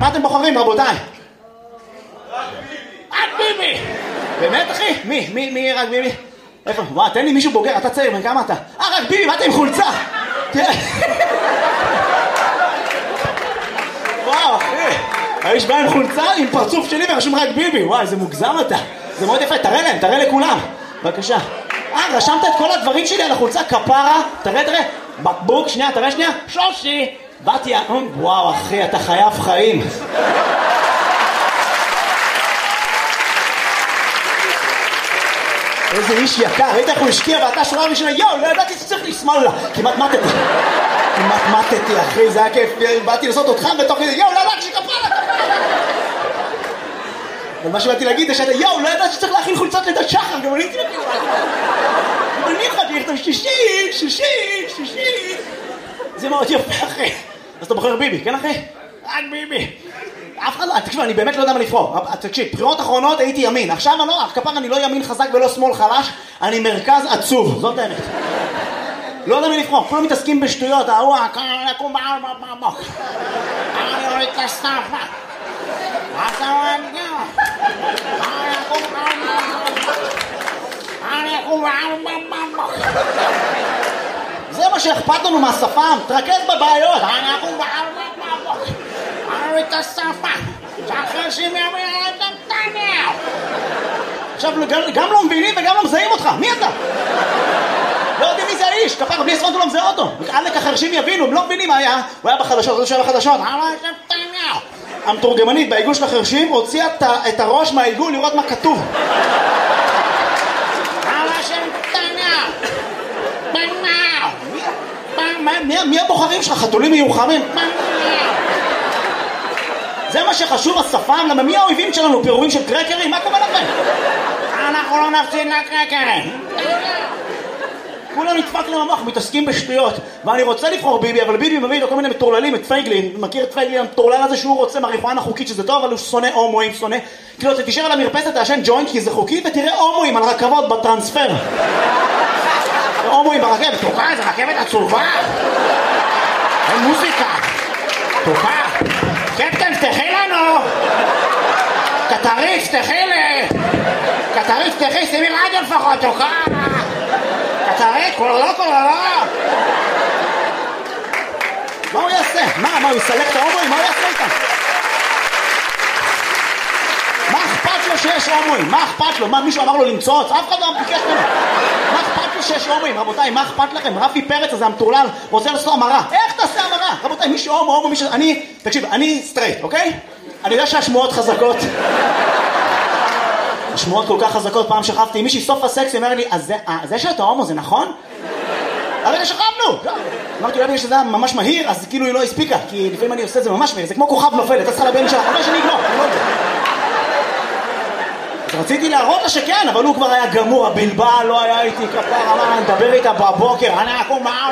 מה אתם בוחרים, רבותיי? רק ביבי! באמת, אחי? מי רק ביבי? איפה? וואו, תן לי מישהו בוגר, אתה צעיר, כמה אתה? רק ביבי, מה אתה עם חולצה? וואו, אחי, האיש בא עם חולצה עם פרצוף שלי ורשום רק ביבי. וואי, זה מוגזם אתה. זה מאוד יפה, תראה להם, תראה לכולם. בבקשה. רשמת את כל הדברים שלי על החולצה, כפרה. תראה. בקבוק, שנייה, תראה שנייה. שושי. באתי, וואו, אחי, אתה חייב חיים. איזה איש יקר, ראית איך הוא השקיע ואתה שורה ראשונה, לא ידעתי שצריך לשמאלה. כמעט מתתי, אחי, זה היה כיף. באתי לעשות אותך בתוך כדי, לא ידעתי שכפרה. אבל מה שבאתי להגיד זה שאתה, לא ידעתי שצריך להכין חולצות לידת שחר, גם אני תלכי. אני חייתי לכתוב שישי. זה מאוד יפה, אחי. אז אתה בוחר ביבי, כן, אחי? רק ביבי. אף אחד לא, תקשיב, אני באמת לא יודע מה לבחור. תקשיב, בחירות אחרונות הייתי ימין. עכשיו אני לא, כפר אני לא ימין חזק ולא שמאל חלש, אני מרכז עצוב, זאת האמת. לא יודע מה לבחור, כולם מתעסקים בשטויות, אני אוריד את הסטאפה. זה מה שאכפת לנו מהשפם, תרכז בבעיות. את השפה שהחרשים יאמר את נתניהו. עכשיו גם לא מבינים וגם לא מזהים אותך. מי אתה? לא יודעים מי זה האיש, כפר בלי ספונט הוא לא מזהה אותו. עלק החרשים יבינו, הם לא מבינים מה היה. הוא היה בחדשות, הוא שהיה בחדשות. המתורגמנית בעיגול של החרשים הוציאה את הראש מהעיגול לראות מה כתוב. מי הבוחרים שלך? חתולים מיוחמים? זה מה שחשוב, השפם, למה מי האויבים שלנו? פירורים של קרקרים? מה קורה לכם? אנחנו לא נפסיד לקרקרים. כולם נדפק להם המוח, מתעסקים בשטויות. ואני רוצה לבחור ביבי, אבל ביבי מביא לו כל מיני מטורללים, את פייגלין. מכיר את פייגלין המטורלל הזה שהוא רוצה מריחואנה חוקית, שזה טוב, אבל הוא שונא הומואים, שונא. כאילו, אתה תישאר על המרפסת, תעשן ג'וינט, כי זה חוקי, ותראה הומואים על רכבות בטרנספר. הומואים ברכבת, תוקע, זה רכבת עצובה. אין מוזיקה. תוקע. קפטן, תחי לנו! קטריץ, תחי לי! קטריץ, תחי, שימי רדיו לפחות, תוקע! קטריץ, קולולו! מה הוא יעשה? מה, הוא יסלק את ההומואים? מה הוא יעשה איתם? מה אכפת לו שיש הומואים? מה אכפת לו? מה, מישהו אמר לו למצוץ? אף אחד לא ביקש ממנו. מה אכפת לו שיש הומואים? רבותיי, מה אכפת לכם? רפי פרץ הזה המטורלל רוצה לעשות המרה. איך תעשה המרה? רבותיי, מישהו הומו, מישהו... תקשיב, אני סטרייט, אוקיי? אני יודע שהשמועות חזקות. השמועות כל כך חזקות, פעם שכבתי עם מישהי סוף הסקס, היא אומר לי, אז זה שאתה הומו זה נכון? הרגע שכבנו! אמרתי, אולי בגלל שזה היה ממש מהיר, אז כאילו היא לא הספיקה, כי לפעמים אני עושה את זה ממש מהיר, זה כמו כוכב נופל, אתה צריכה לבן שלה, חמש שאני אגמור, אני לא יודע. אז רציתי להראות לה שכן, אבל הוא כבר היה גמור, הבלבע לא היה איתי כפר, אמר, נדבר איתה בבוקר, אני אקום